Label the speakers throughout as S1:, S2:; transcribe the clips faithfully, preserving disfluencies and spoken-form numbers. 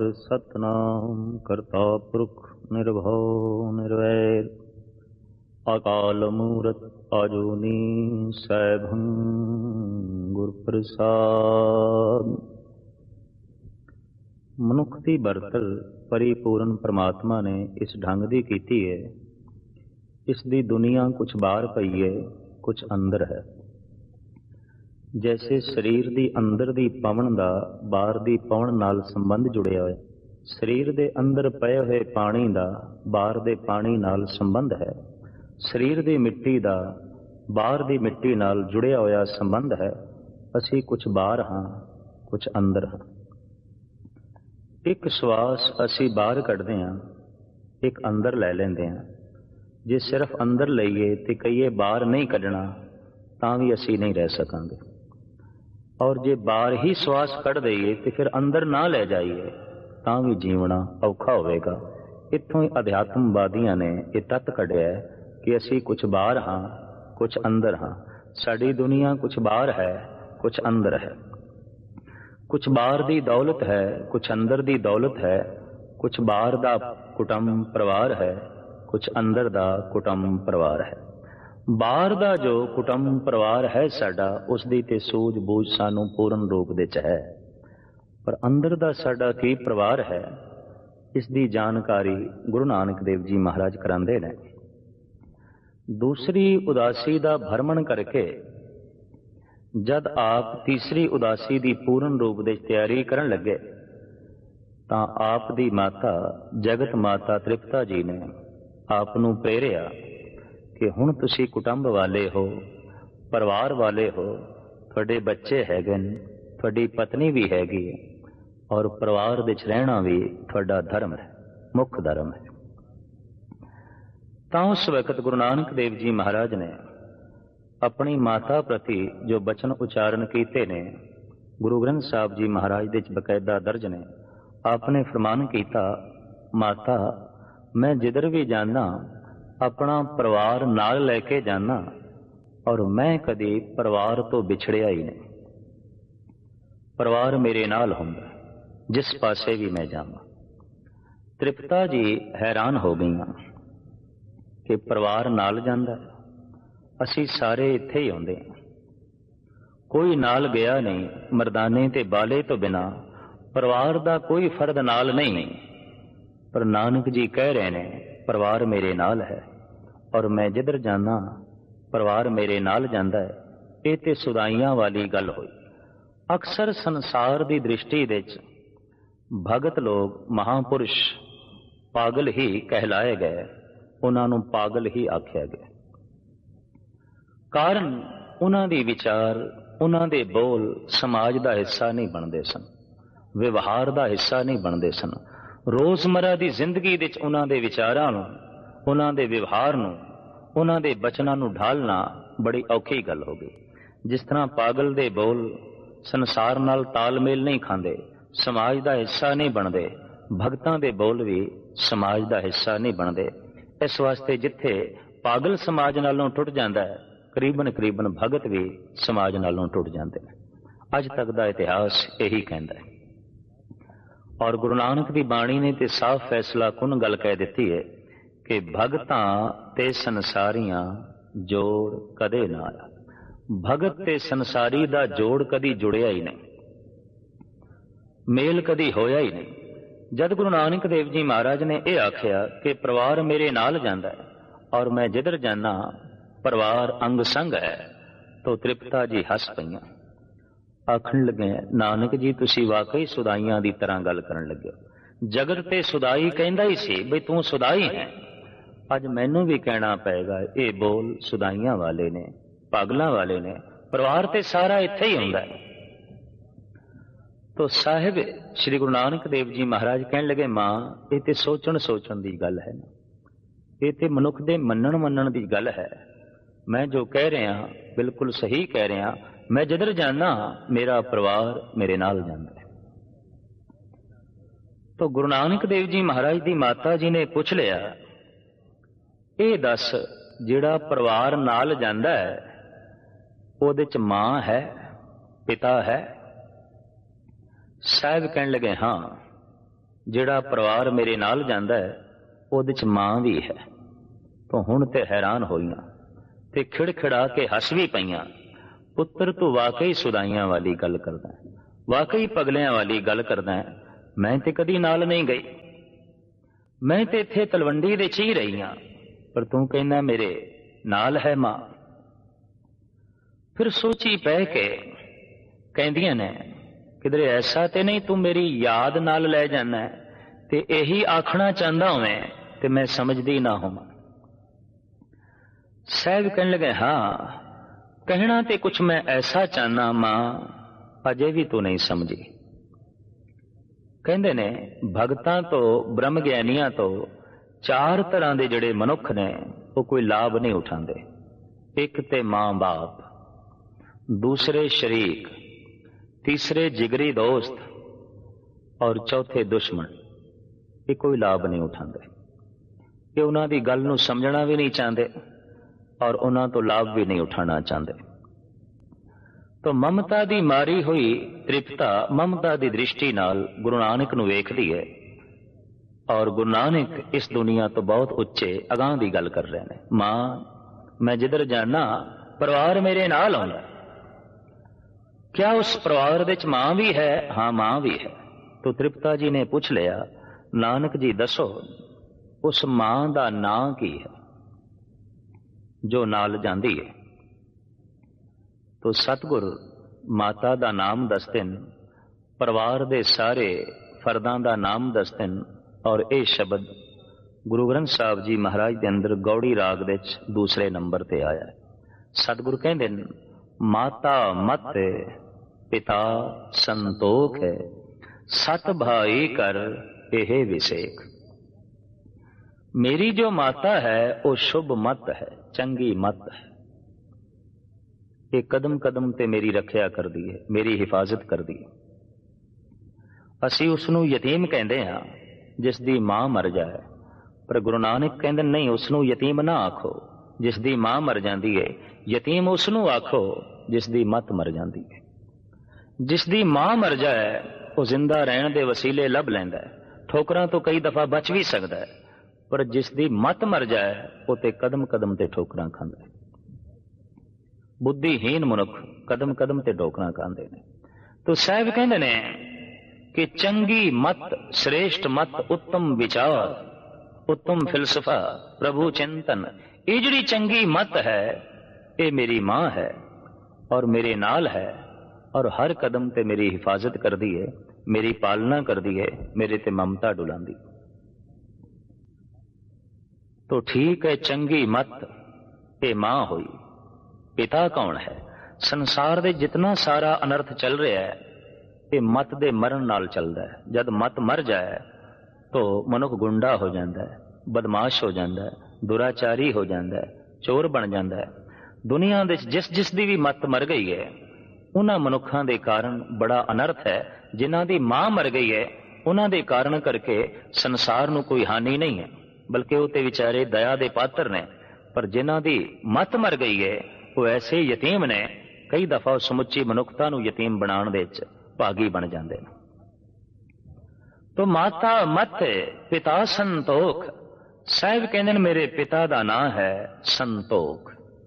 S1: ਵਾਹਿਗੁਰੂ ਸਤਿਨਾਮ ਕਰਤਾ ਪੁਰਖ ਨਿਰਭਉ ਨਿਰਵੈਰ ਅਕਾਲ ਮੂਰਤ ਅਜੂਨੀ ਸੈਭੰ ਗੁਰ ਪ੍ਰਸਾਦ। ਮਨੁੱਖ ਦੀ ਬਰਤਰ ਪਰਿਪੂਰਨ ਪਰਮਾਤਮਾ ਨੇ ਇਸ ਢੰਗ ਦੀ ਕੀਤੀ ਹੈ। ਇਸ ਦੀ ਦੁਨੀਆ ਕੁਛ ਬਾਹਰ ਪਈ ਹੈ, ਕੁਛ ਅੰਦਰ ਹੈ। ਜੈਸੇ ਸਰੀਰ ਦੀ ਅੰਦਰ ਦੀ ਪਵਨ ਦਾ ਬਾਹਰ ਦੀ ਪਵਨ ਨਾਲ ਸੰਬੰਧ ਜੁੜਿਆ ਹੋਇਆ, ਸਰੀਰ ਦੇ ਅੰਦਰ ਪਏ ਹੋਏ ਪਾਣੀ ਦਾ ਬਾਹਰ ਦੇ ਪਾਣੀ ਨਾਲ ਸੰਬੰਧ ਹੈ। ਸਰੀਰ ਦੀ ਮਿੱਟੀ ਦਾ ਬਾਹਰ ਦੀ ਮਿੱਟੀ ਨਾਲ ਜੁੜਿਆ ਹੋਇਆ ਸੰਬੰਧ ਹੈ। ਅਸੀਂ ਕੁਛ ਬਾਹਰ ਹਾਂ, ਕੁਛ ਅੰਦਰ ਹਾਂ। ਇੱਕ ਸਵਾਸ ਅਸੀਂ ਬਾਹਰ ਕੱਢਦੇ ਹਾਂ, ਇੱਕ ਅੰਦਰ ਲੈ ਲੈਂਦੇ ਹਾਂ। ਜੇ ਸਿਰਫ ਅੰਦਰ ਲਈਏ ਤੇ ਕਹੀਏ ਬਾਹਰ ਨਹੀਂ ਕੱਢਣਾ, ਤਾਂ ਵੀ ਅਸੀਂ ਨਹੀਂ ਰਹਿ ਸਕਾਂਗੇ। ਔਰ ਜੇ ਬਾਹਰ ਹੀ ਸਵਾਸ ਕੱਢ ਦਈਏ ਤੇ ਫਿਰ ਅੰਦਰ ਨਾ ਲੈ ਜਾਈਏ, ਤਾਂ ਵੀ ਜੀਵਣਾ ਔਖਾ ਹੋਵੇਗਾ। ਇੱਥੋਂ ਹੀ ਅਧਿਆਤਮਵਾਦੀਆਂ ਨੇ ਇਹ ਤੱਤ ਕੱਢਿਆ ਕਿ ਅਸੀਂ ਕੁਛ ਬਾਹਰ ਹਾਂ, ਕੁਛ ਅੰਦਰ ਹਾਂ। ਸਾਡੀ ਦੁਨੀਆ ਕੁਛ ਬਾਹਰ ਹੈ, ਕੁਛ ਅੰਦਰ ਹੈ। ਕੁਛ ਬਾਹਰ ਦੀ ਦੌਲਤ ਹੈ, ਕੁਛ ਅੰਦਰ ਦੀ ਦੌਲਤ ਹੈ। ਕੁਛ ਬਾਹਰ ਦਾ ਕੁਟੁੰਬ ਪਰਿਵਾਰ ਹੈ, ਕੁਛ ਅੰਦਰ ਦਾ ਕੁਟੁੰਬ ਪਰਿਵਾਰ ਹੈ। ਬਾਹਰ ਦਾ ਜੋ ਕੁਟੁੰਬ ਪਰਿਵਾਰ ਹੈ ਸਾਡਾ, ਉਸ ਦੀ ਤੇ ਸੂਝ ਬੂਝ ਸਾਨੂੰ ਪੂਰਨ ਰੂਪ ਵਿੱਚ ਹੈ। ਪਰ ਅੰਦਰ ਦਾ ਸਾਡਾ ਕੀ ਪਰਿਵਾਰ ਹੈ, ਇਸ ਦੀ ਜਾਣਕਾਰੀ ਗੁਰੂ ਨਾਨਕ ਦੇਵ ਜੀ ਮਹਾਰਾਜ ਕਰਾਉਂਦੇ ਨੇ। ਦੂਸਰੀ ਉਦਾਸੀ ਦਾ ਭਰਮਣ ਕਰਕੇ ਜਦ ਆਪ ਤੀਸਰੀ ਉਦਾਸੀ ਦੀ ਪੂਰਨ ਰੂਪ ਵਿੱਚ ਤਿਆਰੀ ਕਰਨ ਲੱਗੇ, ਤਾਂ ਆਪ ਦੀ ਮਾਤਾ ਜਗਤ ਮਾਤਾ ਤ੍ਰਿਪਤਾ ਜੀ ਨੇ ਆਪ ਨੂੰ ਪ੍ਰੇਰਿਆ ਕਿ ਹੁਣ ਤੁਸੀਂ ਕੁਟੁੰਬ ਵਾਲੇ ਹੋ, ਪਰਿਵਾਰ ਵਾਲੇ ਹੋ, ਤੁਹਾਡੇ ਬੱਚੇ ਹੈਗੇ ਨੇ, ਤੁਹਾਡੀ ਪਤਨੀ ਵੀ ਹੈਗੀ ਹੈ, ਔਰ ਪਰਿਵਾਰ ਵਿੱਚ ਰਹਿਣਾ ਵੀ ਤੁਹਾਡਾ ਧਰਮ ਹੈ, ਮੁੱਖ ਧਰਮ ਹੈ। ਤਾਂ ਉਸ ਵਕਤ ਗੁਰੂ ਨਾਨਕ ਦੇਵ ਜੀ ਮਹਾਰਾਜ ਨੇ ਆਪਣੀ ਮਾਤਾ ਪ੍ਰਤੀ ਜੋ ਬਚਨ ਉਚਾਰਨ ਕੀਤੇ ਨੇ, ਗੁਰੂ ਗ੍ਰੰਥ ਸਾਹਿਬ ਜੀ ਮਹਾਰਾਜ ਦੇ ਵਿੱਚ ਬਕਾਇਦਾ ਦਰਜ ਨੇ। ਆਪ ਨੇ ਫਰਮਾਨ ਕੀਤਾ, ਮਾਤਾ ਮੈਂ ਜਿੱਧਰ ਵੀ ਜਾਣਾ ਆਪਣਾ ਪਰਿਵਾਰ ਨਾਲ ਲੈ ਕੇ ਜਾਣਾ, ਔਰ ਮੈਂ ਕਦੇ ਪਰਿਵਾਰ ਤੋਂ ਵਿਛੜਿਆ ਹੀ ਨਹੀਂ। ਪਰਿਵਾਰ ਮੇਰੇ ਨਾਲ ਹੁੰਦਾ ਜਿਸ ਪਾਸੇ ਵੀ ਮੈਂ ਜਾਵਾਂ। ਤ੍ਰਿਪਤਾ ਜੀ ਹੈਰਾਨ ਹੋ ਗਈਆਂ ਕਿ ਪਰਿਵਾਰ ਨਾਲ ਜਾਂਦਾ, ਅਸੀਂ ਸਾਰੇ ਇੱਥੇ ਹੀ ਆਉਂਦੇ ਹਾਂ, ਕੋਈ ਨਾਲ ਗਿਆ ਨਹੀਂ। ਮਰਦਾਨੇ ਤੇ ਬਾਲੇ ਤੋਂ ਬਿਨਾਂ ਪਰਿਵਾਰ ਦਾ ਕੋਈ ਫਰਦ ਨਾਲ ਨਹੀਂ। ਪਰ ਨਾਨਕ ਜੀ ਕਹਿ ਰਹੇ ਨੇ ਪਰਿਵਾਰ ਮੇਰੇ ਨਾਲ ਹੈ, ਔਰ ਮੈਂ ਜਿੱਧਰ ਜਾਣਾ ਪਰਿਵਾਰ ਮੇਰੇ ਨਾਲ ਜਾਂਦਾ ਹੈ। ਇਹ ਤੇ ਸੁਦਾਈਆਂ ਵਾਲੀ ਗੱਲ ਹੋਈ। ਅਕਸਰ ਸੰਸਾਰ ਦੀ ਦ੍ਰਿਸ਼ਟੀ ਵਿੱਚ ਭਗਤ ਲੋਕ, ਮਹਾਂਪੁਰਸ਼ ਪਾਗਲ ਹੀ ਕਹਿਲਾਏ ਗਏ, ਉਹਨਾਂ ਨੂੰ ਪਾਗਲ ਹੀ ਆਖਿਆ ਗਿਆ। ਕਾਰਨ ਉਹਨਾਂ ਦੇ ਵਿਚਾਰ, ਉਹਨਾਂ ਦੇ ਬੋਲ ਸਮਾਜ ਦਾ ਹਿੱਸਾ ਨਹੀਂ ਬਣਦੇ ਸਨ, ਵਿਵਹਾਰ ਦਾ ਹਿੱਸਾ ਨਹੀਂ ਬਣਦੇ ਸਨ। ਰੋਜ਼ਮਰਾ ਦੀ ਜ਼ਿੰਦਗੀ ਵਿੱਚ ਉਹਨਾਂ ਦੇ ਵਿਚਾਰਾਂ ਨੂੰ, ਉਹਨਾਂ ਦੇ ਵਿਵਹਾਰ ਨੂੰ, ਉਹਨਾਂ ਦੇ ਬਚਨਾਂ ਨੂੰ ਢਾਲਣਾ ਬੜੀ ਔਖੀ ਗੱਲ ਹੋ ਗਈ। ਜਿਸ ਤਰ੍ਹਾਂ ਪਾਗਲ ਦੇ ਬੋਲ ਸੰਸਾਰ ਨਾਲ ਤਾਲਮੇਲ ਨਹੀਂ ਖਾਂਦੇ, ਸਮਾਜ ਦਾ ਹਿੱਸਾ ਨਹੀਂ ਬਣਦੇ, ਭਗਤਾਂ ਦੇ ਬੋਲ ਵੀ ਸਮਾਜ ਦਾ ਹਿੱਸਾ ਨਹੀਂ ਬਣਦੇ। ਇਸ ਵਾਸਤੇ ਜਿੱਥੇ ਪਾਗਲ ਸਮਾਜ ਨਾਲੋਂ ਟੁੱਟ ਜਾਂਦਾ ਹੈ, ਕਰੀਬਨ ਕਰੀਬਨ ਭਗਤ ਵੀ ਸਮਾਜ ਨਾਲੋਂ ਟੁੱਟ ਜਾਂਦੇ ਨੇ। ਅੱਜ ਤੱਕ ਦਾ ਇਤਿਹਾਸ ਇਹੀ ਕਹਿੰਦਾ ਹੈ। ਔਰ ਗੁਰੂ ਨਾਨਕ ਦੀ ਬਾਣੀ ਨੇ ਤੇ ਸਾਫ਼ ਫੈਸਲਾ ਕੁਨ ਗੱਲ ਕਹਿ ਦਿੱਤੀ ਹੈ ਕਿ ਭਗਤਾਂ ਤੇ ਸੰਸਾਰੀਆਂ ਜੋੜ ਕਦੇ ਨਾ ਆਇਆ। ਭਗਤ ਤੇ ਸੰਸਾਰੀ ਦਾ ਜੋੜ ਕਦੀ ਜੁੜਿਆ ਹੀ ਨਹੀਂ, ਮੇਲ ਕਦੀ ਹੋਇਆ ਹੀ ਨਹੀਂ। ਜਦ ਗੁਰੂ ਨਾਨਕ ਦੇਵ ਜੀ ਮਹਾਰਾਜ ਨੇ ਇਹ ਆਖਿਆ ਕਿ ਪਰਿਵਾਰ ਮੇਰੇ ਨਾਲ ਜਾਂਦਾ ਹੈ, ਔਰ ਮੈਂ ਜਿੱਧਰ ਜਾਣਾ ਪਰਿਵਾਰ ਅੰਗ ਸੰਗ ਹੈ, ਤਾਂ ਤ੍ਰਿਪਤਾ ਜੀ ਹੱਸ ਪਈਆਂ। ਆਖਣ ਲੱਗੇ, ਨਾਨਕ ਜੀ ਤੁਸੀਂ ਵਾਕਈ ਸੁਦਾਈਆਂ ਦੀ ਤਰ੍ਹਾਂ ਗੱਲ ਕਰਨ ਲੱਗੇ ਹੋ। ਜਗਤ ਤੇ ਸੁਦਾਈ ਕਹਿੰਦਾ ਹੀ ਸੀ ਬਈ ਤੂੰ ਸੁਦਾਈ ਹੈ। ਅੱਜ ਮੈਨੂੰ ਵੀ ਕਹਿਣਾ ਪਏਗਾ ਇਹ ਬੋਲ ਸੁਦਾਈਆਂ ਵਾਲੇ ਨੇ, ਪਾਗਲਾਂ ਵਾਲੇ ਨੇ। ਪਰਿਵਾਰ ਤੇ ਸਾਰਾ ਇੱਥੇ ਹੀ ਹੁੰਦਾ ਹੈ। ਤੋ ਸਾਹਿਬ ਸ਼੍ਰੀ ਗੁਰੂ ਨਾਨਕ ਦੇਵ ਜੀ ਮਹਾਰਾਜ ਕਹਿਣ ਲੱਗੇ, ਮਾਂ ਇਹ ਤੇ ਸੋਚਣ ਸੋਚਣ ਦੀ ਗੱਲ ਹੈ ਨਾ, ਇਹ ਤੇ ਮਨੁੱਖ ਦੇ ਮੰਨਣ ਮੰਨਣ ਦੀ ਗੱਲ ਹੈ। ਮੈਂ ਜੋ ਕਹਿ ਰਿਹਾ ਬਿਲਕੁਲ ਸਹੀ ਕਹਿ ਰਿਹਾ। ਮੈਂ ਜਿੱਧਰ ਜਾਣਾ ਮੇਰਾ ਪਰਿਵਾਰ ਮੇਰੇ ਨਾਲ ਜਾਂਦਾ ਹੈ। ਤੋ ਗੁਰੂ ਨਾਨਕ ਦੇਵ ਜੀ ਮਹਾਰਾਜ ਦੀ ਮਾਤਾ ਜੀ ਨੇ ਪੁੱਛ ਲਿਆ, ਇਹ ਦੱਸ ਜਿਹੜਾ ਪਰਿਵਾਰ ਨਾਲ ਜਾਂਦਾ ਹੈ ਉਹਦੇ ਚ ਮਾਂ ਹੈ, ਪਿਤਾ ਹੈ? ਸਾਹਿਬ ਕਹਿਣ ਲੱਗੇ, ਹਾਂ ਜਿਹੜਾ ਪਰਿਵਾਰ ਮੇਰੇ ਨਾਲ ਜਾਂਦਾ ਹੈ ਉਹਦੇ ਚ ਮਾਂ ਵੀ ਹੈ। ਤੂੰ ਹੁਣ ਤੇ ਹੈਰਾਨ ਹੋਈਆਂ ਤੇ ਖਿੜਖਿੜਾ ਕੇ ਹੱਸ ਵੀ ਪਈਆਂ। ਪੁੱਤਰ ਤੂੰ ਵਾਕਈ ਸੁਦਾਈਆਂ ਵਾਲੀ ਗੱਲ ਕਰਦਾ, ਵਾਕਈ ਪਗਲਿਆਂ ਵਾਲੀ ਗੱਲ ਕਰਦਾ। ਮੈਂ ਤੇ ਕਦੀ ਨਾਲ ਨਹੀਂ ਗਈ, ਮੈਂ ਤੇ ਇੱਥੇ ਤਲਵੰਡੀ ਦੇ ਚ ਹੀ ਰਹੀ ਹਾਂ, ਪਰ ਤੂੰ ਕਹਿੰਦਾ ਮੇਰੇ ਨਾਲ ਹੈ ਮਾਂ। ਫਿਰ ਸੋਚੀ ਪੈ ਕੇ ਕਹਿੰਦੀਆਂ ਨੇ ਕਿਧਰੇ ਐਸਾ ਤੇ ਨਹੀਂ ਤੂੰ ਮੇਰੀ ਯਾਦ ਨਾਲ ਲੈ ਜਾਣਾ ਤੇ ਇਹੀ ਆਖਣਾ ਚਾਹੁੰਦਾ ਹੋਵੇਂ ਤੇ ਮੈਂ ਸਮਝਦੀ ਨਾ ਹੋਵਾਂ। ਸਾਹਿਬ ਕਹਿਣ ਲਗੇ ਹਾਂ, ਕਹਿਣਾ ਤੇ ਕੁਛ ਮੈਂ ਐਸਾ ਚਾਹਨਾ ਮਾਂ, ਅਜੇ ਵੀ ਤੂੰ ਨਹੀਂ ਸਮਝੀ। ਕਹਿੰਦੇ ਨੇ ਭਗਤਾਂ ਤੋਂ, ਬ੍ਰਹਮ ਗਿਆਨੀਆਂ ਤੋਂ ਚਾਰ ਤਰ੍ਹਾਂ ਦੇ ਜਿਹੜੇ ਮਨੁੱਖ ਨੇ ਉਹ ਕੋਈ ਲਾਭ ਨਹੀਂ ਉਠਾਉਂਦੇ। ਇੱਕ ਤੇ ਮਾਂ ਬਾਪ, ਦੂਸਰੇ ਸ਼ਰੀਕ, ਤੀਸਰੇ ਜਿਗਰੀ ਦੋਸਤ ਔਰ ਚੌਥੇ ਦੁਸ਼ਮਣ। ਇਹ ਕੋਈ ਲਾਭ ਨਹੀਂ ਉਠਾਉਂਦੇ, ਇਹ ਉਹਨਾਂ ਦੀ ਗੱਲ ਨੂੰ ਸਮਝਣਾ ਵੀ ਨਹੀਂ ਚਾਹੁੰਦੇ ਔਰ ਉਹਨਾਂ ਤੋਂ ਲਾਭ ਵੀ ਨਹੀਂ ਉਠਾਉਣਾ ਚਾਹੁੰਦੇ। ਤਾਂ ਮਮਤਾ ਦੀ ਮਾਰੀ ਹੋਈ ਤ੍ਰਿਪਤਾ ਮਮਤਾ ਦੀ ਦ੍ਰਿਸ਼ਟੀ ਨਾਲ ਗੁਰੂ ਨਾਨਕ ਨੂੰ ਵੇਖਦੀ ਹੈ ਔਰ ਗੁਰੂ ਨਾਨਕ ਇਸ ਦੁਨੀਆ ਤੋਂ ਬਹੁਤ ਉੱਚੇ ਅਗਾਂਹ ਦੀ ਗੱਲ ਕਰ ਰਹੇ ਨੇ। ਮਾਂ, ਮੈਂ ਜਿੱਧਰ ਜਾਣਾ ਪਰਿਵਾਰ ਮੇਰੇ ਨਾਲ ਆਉਂਦਾ। ਕਿਆ ਉਸ ਪਰਿਵਾਰ ਵਿੱਚ ਮਾਂ ਵੀ ਹੈ? ਹਾਂ, ਮਾਂ ਵੀ ਹੈ। ਤੋ ਤ੍ਰਿਪਤਾ ਜੀ ਨੇ ਪੁੱਛ ਲਿਆ, ਨਾਨਕ ਜੀ ਦੱਸੋ ਉਸ ਮਾਂ ਦਾ ਨਾਂ ਕੀ ਹੈ ਜੋ ਨਾਲ ਜਾਂਦੀ ਹੈ? ਤੋ ਸਤਿਗੁਰ ਮਾਤਾ ਦਾ ਨਾਮ ਦੱਸਦੇ ਨੇ, ਪਰਿਵਾਰ ਦੇ ਸਾਰੇ ਫਰਦਾਂ ਦਾ ਨਾਮ ਦੱਸਦੇ ਨੇ ਔਰ ਇਹ ਸ਼ਬਦ ਗੁਰੂ ਗ੍ਰੰਥ ਸਾਹਿਬ ਜੀ ਮਹਾਰਾਜ ਦੇ ਅੰਦਰ ਗੌੜੀ ਰਾਗ ਵਿੱਚ ਦੂਸਰੇ ਨੰਬਰ ਤੇ ਆਇਆ ਹੈ। ਸਤਿਗੁਰ ਕਹਿੰਦੇ ਨੇ, ਮਾਤਾ ਮਤ ਪਿਤਾ ਸੰਤੋਖ ਹੈ, ਸਤ ਭਾਈ ਕਰ ਇਹ ਵਿਸੇਕ। ਮੇਰੀ ਜੋ ਮਾਤਾ ਹੈ ਉਹ ਸ਼ੁਭ ਮਤ ਹੈ, ਚੰਗੀ ਮਤ ਹੈ। ਇਹ ਕਦਮ ਕਦਮ ਤੇ ਮੇਰੀ ਰੱਖਿਆ ਕਰਦੀ ਹੈ, ਮੇਰੀ ਹਿਫਾਜ਼ਤ ਕਰਦੀ ਹੈ। ਅਸੀਂ ਉਸ ਨੂੰ ਯਤੀਮ ਕਹਿੰਦੇ ਹਾਂ ਜਿਸ ਦੀ ਮਾਂ ਮਰ ਜਾਏ, ਪਰ ਗੁਰੂ ਨਾਨਕ ਕਹਿੰਦੇ ਨਹੀਂ, ਉਸ ਨੂੰ ਯਤੀਮ ਨਾ ਆਖੋ ਜਿਸ ਦੀ ਮਾਂ ਮਰ ਜਾਂਦੀ ਹੈ। ਯਤੀਮ ਉਸ ਨੂੰ ਆਖੋ ਜਿਸ ਦੀ ਮੱਤ ਮਰ ਜਾਂਦੀ ਹੈ। ਜਿਸ ਦੀ ਮਾਂ ਮਰ ਜਾਏ ਉਹ ਜ਼ਿੰਦਾ ਰਹਿਣ ਦੇ ਵਸੀਲੇ ਲੱਭ ਲੈਂਦਾ ਹੈ, ਠੋਕਰਾਂ ਤੋਂ ਕਈ ਦਫਾ ਬਚ ਵੀ ਸਕਦਾ ਹੈ, ਪਰ ਜਿਸ ਦੀ ਮੱਤ ਮਰ ਜਾਏ ਉਹ ਤੇ ਕਦਮ ਕਦਮ ਤੇ ਠੋਕਰਾਂ ਖਾਂਦਾ ਹੈ। ਬੁੱਧੀਹੀਨ ਮਨੁੱਖ ਕਦਮ ਕਦਮ ਤੇ ਠੋਕਰਾਂ ਖਾਂਦੇ ਨੇ। ਤੋ ਸਾਹਿਬ ਕਹਿੰਦੇ ਨੇ ਕਿ ਚੰਗੀ ਮਤ, ਸ੍ਰੇਸ਼ਟ ਮਤ, ਉੱਤਮ ਵਿਚਾਰ, ਉੱਤਮ ਫਿਲਸਫਾ, ਪ੍ਰਭੂ ਚਿੰਤਨ, ਇਹ ਜਿਹੜੀ ਚੰਗੀ ਮਤ ਹੈ ਇਹ ਮੇਰੀ ਮਾਂ ਹੈ ਔਰ ਮੇਰੇ ਨਾਲ ਹੈ ਔਰ ਹਰ ਕਦਮ ਤੇ ਮੇਰੀ ਹਿਫਾਜ਼ਤ ਕਰਦੀ ਹੈ, ਮੇਰੀ ਪਾਲਣਾ ਕਰਦੀ ਹੈ, ਮੇਰੇ ਤੇ ਮਮਤਾ ਡੁਲਾਉਂਦੀ। ਤੋ ਠੀਕ ਹੈ, ਚੰਗੀ ਮਤ ਇਹ ਮਾਂ ਹੋਈ। ਪਿਤਾ ਕੌਣ ਹੈ? ਸੰਸਾਰ ਦੇ ਜਿਤਨਾ ਸਾਰਾ ਅਨਰਥ ਚੱਲ ਰਿਹਾ ਹੈ ਇਹ ਮਤ ਦੇ ਮਰਨ ਨਾਲ ਚੱਲਦਾ ਹੈ। ਜਦ ਮਤ ਮਰ ਜਾਏ ਤੋ ਮਨੁੱਖ ਗੁੰਡਾ ਹੋ ਜਾਂਦਾ ਹੈ, ਬਦਮਾਸ਼ ਹੋ ਜਾਂਦਾ ਹੈ, ਦੁਰਾਚਾਰੀ ਹੋ ਜਾਂਦਾ ਹੈ, ਚੋਰ ਬਣ ਜਾਂਦਾ ਹੈ। ਦੁਨੀਆ ਵਿੱਚ ਜਿਸ ਜਿਸ ਦੀ ਵੀ ਮਤ ਮਰ ਗਈ ਹੈ ਉਹਨਾਂ ਮਨੁੱਖਾਂ ਦੇ ਕਾਰਨ ਬੜਾ ਅਨਰਥ ਹੈ। ਜਿਨ੍ਹਾਂ ਦੀ ਮਾਂ ਮਰ ਗਈ ਹੈ ਉਹਨਾਂ ਦੇ ਕਾਰਨ ਕਰਕੇ ਸੰਸਾਰ ਨੂੰ ਕੋਈ ਹਾਨੀ ਨਹੀਂ ਹੈ, ਬਲਕਿ ਉਹ ਤੇ ਵਿਚਾਰੇ ਦਇਆ ਦੇ ਪਾਤਰ ਨੇ। ਪਰ ਜਿਨ੍ਹਾਂ ਦੀ ਮਤ ਮਰ ਗਈ ਹੈ ਉਹ ਐਸੇ ਯਤੀਮ ਨੇ, ਕਈ ਦਫਾ ਸਮੁੱਚੀ ਮਨੁੱਖਤਾ ਨੂੰ ਯਤੀਮ ਬਣਾਉਣ ਦੇ ਵਿੱਚ ਭਾਗੀ ਬਣ ਜਾਂਦੇ ਨੇ। ਤੋ ਮਾਤਾ ਮਤ ਪਿਤਾ ਸੰਤੋਖ। ਸਾਹਿਬ ਕਹਿੰਦੇ ਨੇ ਮੇਰੇ ਪਿਤਾ ਦਾ ਨਾਂ ਹੈ ਸੰਤੋਖ।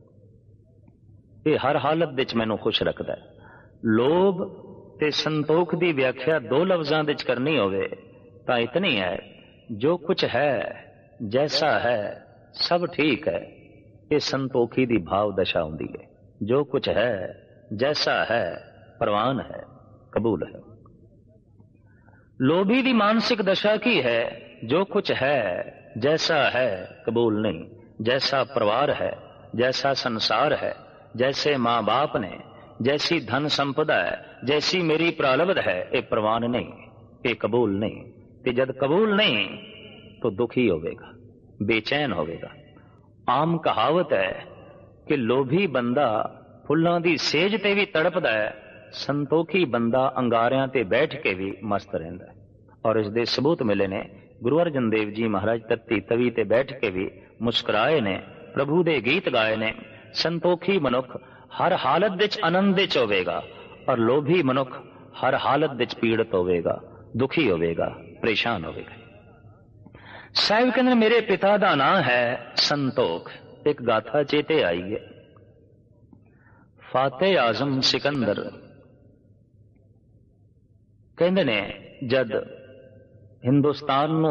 S1: ਇਹ ਹਰ ਹਾਲਤ ਵਿੱਚ ਮੈਨੂੰ ਖੁਸ਼ ਰੱਖਦਾ ਹੈ। ਲੋਭ ਤੇ ਸੰਤੋਖ ਦੀ ਵਿਆਖਿਆ ਦੋ ਲਫ਼ਜ਼ਾਂ ਵਿੱਚ ਕਰਨੀ ਹੋਵੇ ਤਾਂ ਇਤਨੀ ਹੈ, ਜੋ ਕੁਛ ਹੈ ਜੈਸਾ ਹੈ ਸਭ ਠੀਕ ਹੈ। ਇਹ ਸੰਤੋਖੀ ਦੀ ਭਾਵ ਦਸ਼ਾ ਹੁੰਦੀ ਹੈ। ਜੋ ਕੁਛ ਹੈ ਜੈਸਾ ਹੈ ਪ੍ਰਵਾਨ ਹੈ, ਕਬੂਲ ਹੈ। ਲੋਭੀ ਦੀ ਮਾਨਸਿਕ ਦਸ਼ਾ ਕੀ ਹੈ? ਜੋ ਕੁਛ ਹੈ जैसा है कबूल नहीं, जैसा परिवार है, जैसा संसार है, जैसे माँ बाप ने, जैसी धन संपदा है, जैसी मेरी प्रारब्ध है, ये प्रवान नहीं, ये कबूल नहीं। ते जब कबूल नहीं तो दुखी होवेगा, बेचैन होवेगा। आम कहावत है कि लोभी बंदा फुल्लां दी सेज ते भी तड़पदा है, संतोखी बंदा अंगारियां ते बैठ के भी मस्त रहिंदा है। और इस दे सबूत मिले ने गुरु अर्जन देव जी महाराज तत्ती तवी ते बैठ के भी मुस्कुराए ने, प्रभु दे गीत गाए ने। संतोखी मनुख हर हालत विच आनंद विच होवेगा और लोभी मनुख हर हालत विच पीड़ित होवेगा, दुखी होवेगा, ਪਰੇਸ਼ਾਨ ਹੋਵੇਗਾ। ਸਾਹਿਬ ਕਹਿੰਦੇ ਮੇਰੇ ਪਿਤਾ ਦਾ ਨਾਂ ਹੈ ਸੰਤੋਖ। ਇੱਕ ਗਾਥਾ ਚੇਤੇ ਆਈ ਹੈ, ਫਾਤਿਹ ਆਜ਼ਮ ਸਿਕੰਦਰ ਕਹਿੰਦੇ ਨੇ ਜਦ ਹਿੰਦੁਸਤਾਨ ਨੂੰ